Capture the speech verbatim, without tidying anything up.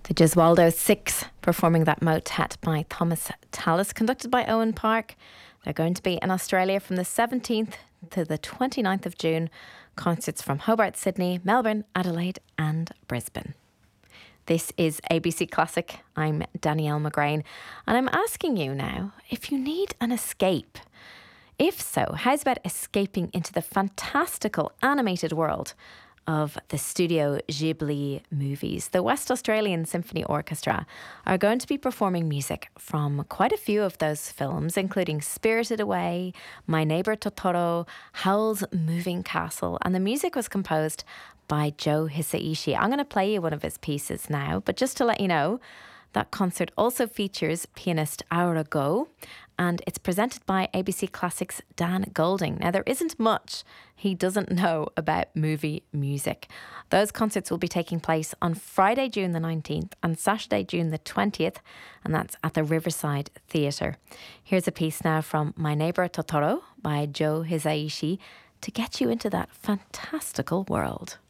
The Gesualdo Six performing that motet by Thomas Tallis, conducted by Owen Park. They're going to be in Australia from the seventeenth to the twenty-ninth of June. Concerts from Hobart, Sydney, Melbourne, Adelaide and Brisbane. This is A B C Classic. I'm Danielle McGrain and I'm asking you now if you need an escape. If so, how's about escaping into the fantastical animated world of the Studio Ghibli movies? The West Australian Symphony Orchestra are going to be performing music from quite a few of those films, including Spirited Away, My Neighbor Totoro, Howl's Moving Castle, and the music was composed by Joe Hisaishi. I'm going to play you one of his pieces now, but just to let you know, that concert also features pianist Aura Go, and it's presented by A B C Classic's Dan Golding. Now, there isn't much he doesn't know about movie music. Those concerts will be taking place on Friday, June the nineteenth and Saturday, June the twentieth, and that's at the Riverside Theatre. Here's a piece now from My Neighbor Totoro by Joe Hisaishi to get you into that fantastical world.